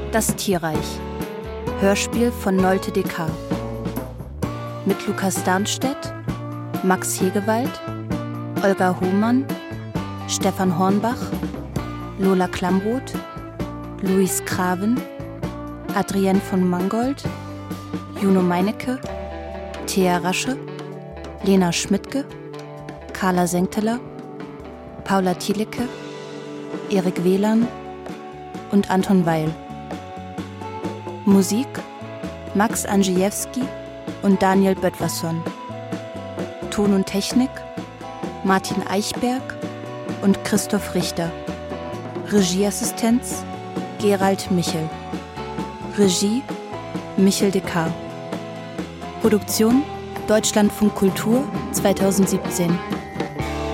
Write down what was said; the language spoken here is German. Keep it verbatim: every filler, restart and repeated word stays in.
Das Tierreich. Hörspiel von Nolte D K. Mit Lukas Darnstedt, Max Hegewald, Olga Hohmann, Stefan Hornbach, Lola Klamroth, Luis Kraven, Adrienne von Mangold, Juno Meinecke, Thea Rasche, Lena Schmidtke, Carla Senkteler, Paula Thielecke, Erik Wehlan und Anton Weil. Musik Max Andrzejewski und Daniel Böttverson. Ton und Technik Martin Eichberg und Christoph Richter. Regieassistenz Gerald Michel. Regie Michel D K. Produktion Deutschlandfunk Kultur zweitausendsiebzehn.